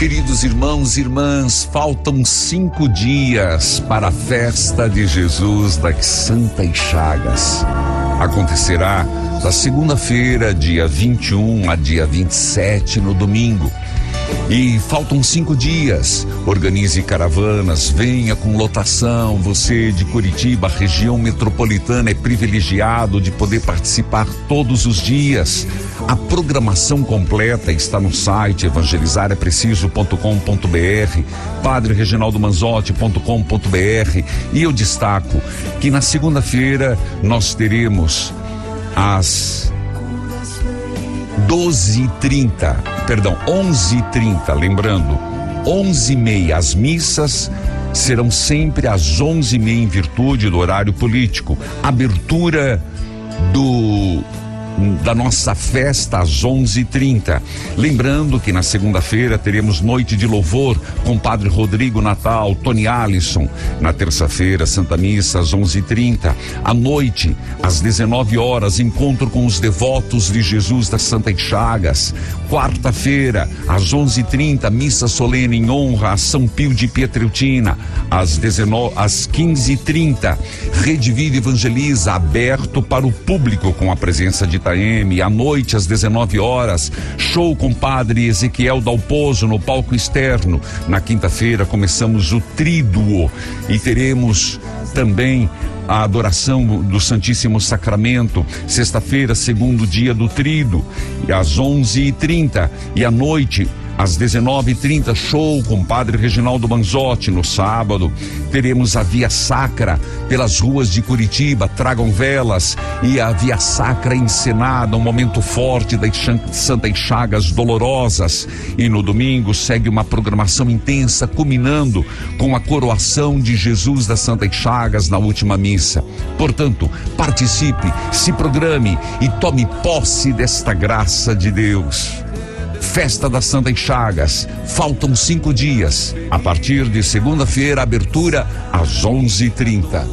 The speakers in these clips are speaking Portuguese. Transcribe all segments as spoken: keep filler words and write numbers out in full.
Queridos irmãos e irmãs, faltam cinco dias para a festa de Jesus das Santas Chagas. Acontecerá da segunda-feira, dia vinte e um, a dia vinte e sete, no domingo. E faltam cinco dias. Organize caravanas, venha com lotação. Você de Curitiba, região metropolitana, é privilegiado de poder participar todos os dias. A programação completa está no site evangelizar é preciso ponto com ponto br, padre reginaldo manzotti ponto com ponto br. E eu destaco que na segunda-feira nós teremos às doze e trinta, perdão, onze e trinta, lembrando, onze e meia, as missas serão sempre às onze e meia em virtude do horário político. Abertura do da nossa festa às onze e trinta. Lembrando que na segunda-feira teremos noite de louvor com Padre Rodrigo Natal, Tony Alisson. Na terça-feira, Santa Missa às onze e trinta. À noite, às dezenove horas, encontro com os devotos de Jesus das Santas Chagas. Quarta-feira, às onze e trinta, missa solene em honra a São Pio de Pietrelcina. Às dezenove, às quinze e trinta, Rede Viva Evangeliza, aberto para o público com a presença de Itaeme. À noite, às dezenove horas, show com Padre Ezequiel Dalpozo no palco externo. Na quinta-feira, começamos o Tríduo e teremos também a adoração do Santíssimo Sacramento. Sexta-feira, segundo dia do Tríduo, e às onze e trinta. E à noite, às dezenove e trinta, show com Padre Reginaldo Manzotti. No sábado, teremos a Via Sacra pelas ruas de Curitiba. Tragam velas e a Via Sacra encenada, um momento forte das Santas Chagas Dolorosas. E no domingo segue uma programação intensa, culminando com a coroação de Jesus das Santas Chagas na última missa. Portanto, participe, se programe e tome posse desta graça de Deus. Festa das Santas Chagas, faltam cinco dias. A partir de segunda-feira, abertura às onze e trinta.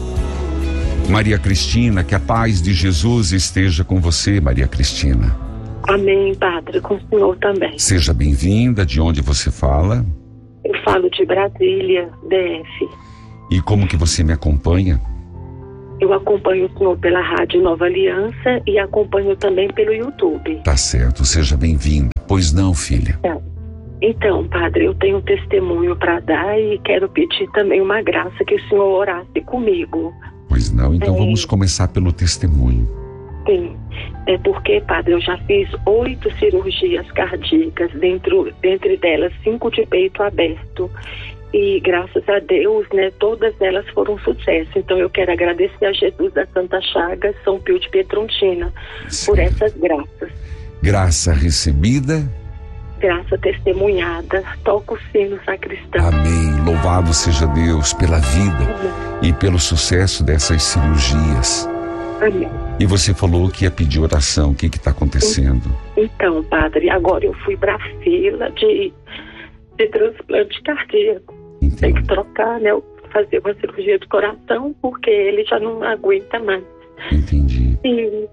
Maria Cristina, que a paz de Jesus esteja com você, Maria Cristina. Amém, Padre, com o senhor também. Seja bem-vinda. De onde você fala? Eu falo de Brasília, D F. E como que você me acompanha? Eu acompanho o senhor pela Rádio Nova Aliança e acompanho também pelo YouTube. Tá certo, seja bem-vinda. Pois não, filha? É. Então, Padre, eu tenho um testemunho para dar e quero pedir também uma graça que o senhor orasse comigo. Pois não, então é. Vamos começar pelo testemunho. Sim, é porque, Padre, eu já fiz oito cirurgias cardíacas, dentro, dentre delas cinco de peito aberto. E graças a Deus, né, todas elas foram um sucesso. Então eu quero agradecer a Jesus da Santa Chagas, São Pio de Pietrelcina, por essas graças. Graça recebida, graça testemunhada. Toca o sino, sacristão. Amém. Louvado seja Deus pela vida. Amém. E pelo sucesso dessas cirurgias. Amém. E você falou que ia pedir oração. O que está acontecendo? Então, Padre, agora eu fui para a fila de, de transplante cardíaco. Entendi. Tem que trocar, né? Fazer uma cirurgia de coração, porque ele já não aguenta mais. Entendi. E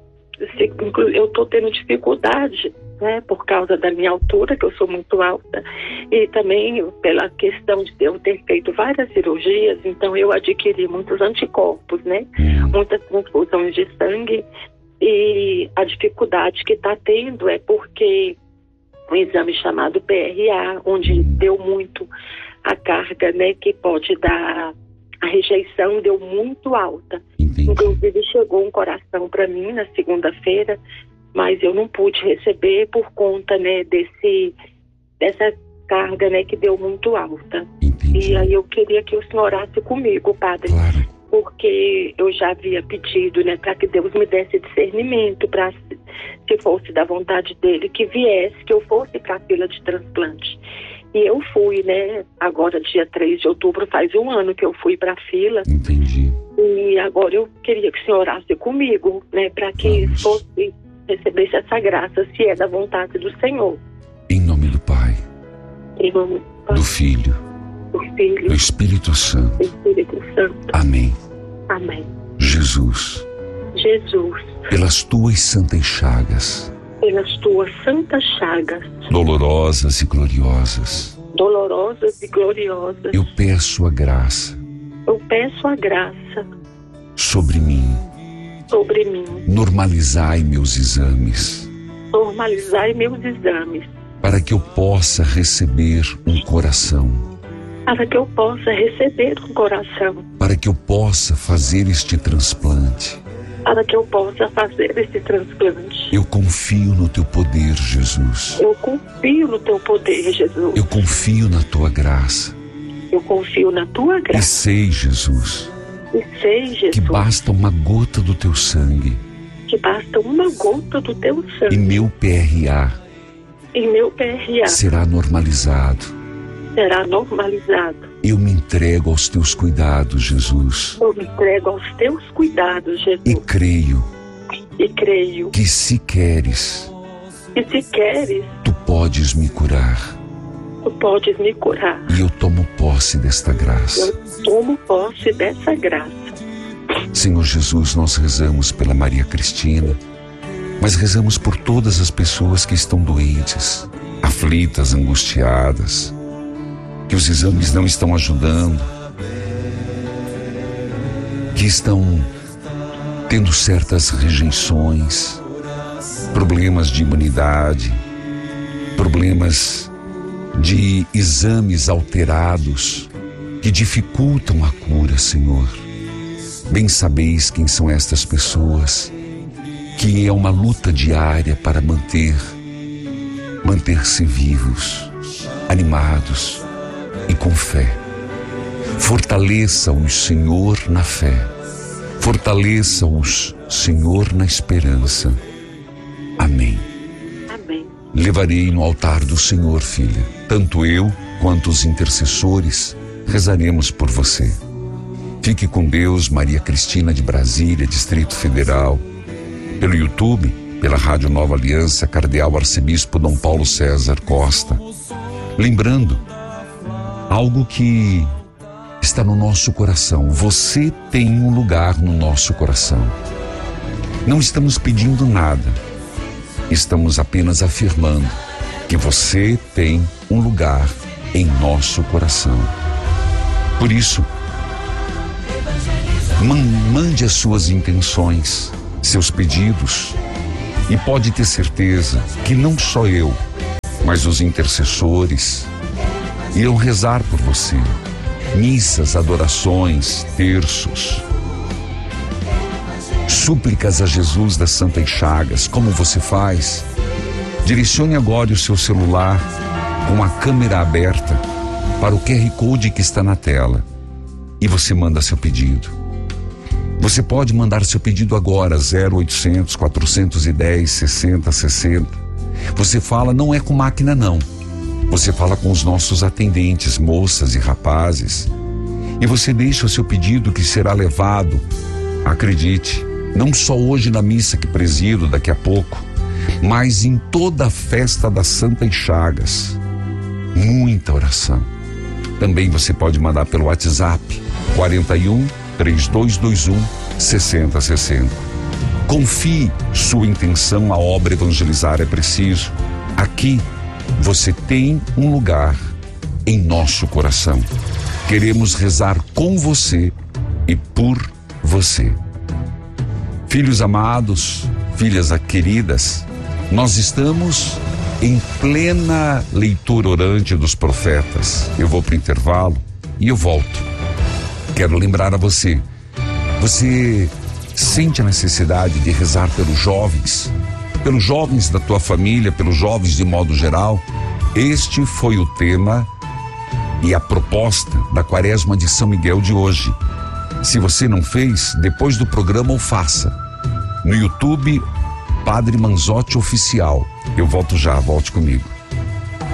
eu estou tendo dificuldade, né, por causa da minha altura, que eu sou muito alta, e também pela questão de eu ter feito várias cirurgias. Então eu adquiri muitos anticorpos, né, hum. muitas transfusões de sangue, e a dificuldade que está tendo é porque um exame chamado P R A, onde deu muito a carga, né, que pode dar, a rejeição deu muito alta. Entendi. Inclusive chegou um coração para mim na segunda-feira, mas eu não pude receber por conta, né, desse, dessa carga, né, que deu muito alta. Entendi. E aí eu queria que o senhor orasse comigo, Padre, claro. Porque eu já havia pedido, né, para que Deus me desse discernimento, para, se fosse da vontade dele, que viesse, que eu fosse para a fila de transplante. E eu fui, né, agora dia três de outubro, faz um ano que eu fui para a fila. Entendi. E agora eu queria que o senhor orasse comigo, né, para que Vamos. fosse, recebesse essa graça, se é da vontade do Senhor. Em nome do Pai, em nome do, Pai, do Filho, do Filho, do Espírito Santo. Espírito Santo. Amém. Amém. Jesus, Jesus, pelas tuas santas chagas, pelas tuas santas chagas, dolorosas e gloriosas, dolorosas e gloriosas. Eu peço a graça. Eu peço a graça Sobre mim. sobre mim. Normalizai meus exames. Normalizai meus exames, Para que eu possa receber um coração. para que eu possa receber um coração, Para que eu possa fazer este transplante. para que eu possa fazer esse transplante. Eu confio no teu poder, Jesus. Eu confio no teu poder, Jesus. Eu confio na tua graça. Eu confio na tua E graça. sei, Jesus, E sei, Jesus, que basta uma gota do teu sangue que basta uma gota do teu e sangue meu P R A em meu P R A será normalizado. será normalizado. Eu me entrego aos teus cuidados, Jesus. Eu me entrego aos teus cuidados, E Jesus, creio e creio que, se queres, que se queres, tu podes me curar. tu podes me curar. E eu tomo posse desta graça. Eu tomo posse dessa graça. Senhor Jesus, nós rezamos pela Maria Cristina, mas rezamos por todas as pessoas que estão doentes, aflitas, angustiadas, que os exames não estão ajudando, que estão tendo certas rejeições, problemas de imunidade, problemas de exames alterados que dificultam a cura, Senhor. Bem sabeis quem são estas pessoas, que é uma luta diária para manter, manter-se vivos, animados e com fé. Fortaleça-os, Senhor, na fé. Fortaleça-os, Senhor, na esperança. Amém. Amém. Levarei no altar do Senhor, filha. Tanto eu quanto os intercessores rezaremos por você. Fique com Deus, Maria Cristina de Brasília, Distrito Federal. Pelo YouTube, pela Rádio Nova Aliança, Cardeal Arcebispo Dom Paulo César Costa. Lembrando, algo que está no nosso coração. Você tem um lugar no nosso coração. Não estamos pedindo nada. Estamos apenas afirmando que você tem um lugar em nosso coração. Por isso, mande as suas intenções, seus pedidos, e pode ter certeza que não só eu, mas os intercessores irão rezar por você. Missas, adorações, terços, súplicas a Jesus das Santas Chagas. Como você faz? Direcione agora o seu celular com a câmera aberta para o Q R Code que está na tela e você manda seu pedido. Você pode mandar seu pedido agora, zero oitocentos, quatrocentos e dez, sessenta, sessenta. Você fala, não é com máquina não. Você fala com os nossos atendentes, moças e rapazes. E você deixa o seu pedido que será levado, acredite, não só hoje na missa que presido daqui a pouco, mas em toda a festa das Santas Chagas. Muita oração. Também você pode mandar pelo WhatsApp, quarenta e um, três dois dois um, sessenta sessenta. Confie sua intenção, a obra evangelizar é preciso. Aqui você tem um lugar em nosso coração. Queremos rezar com você e por você. Filhos amados, filhas queridas, nós estamos em plena leitura orante dos profetas. Eu vou para o intervalo e eu volto. Quero lembrar a você, você sente a necessidade de rezar pelos jovens, pelos jovens da tua família, pelos jovens de modo geral? Este foi o tema e a proposta da Quaresma de São Miguel de hoje. Se você não fez, depois do programa o faça. No YouTube, Padre Manzotti Oficial. Eu volto já, volte comigo.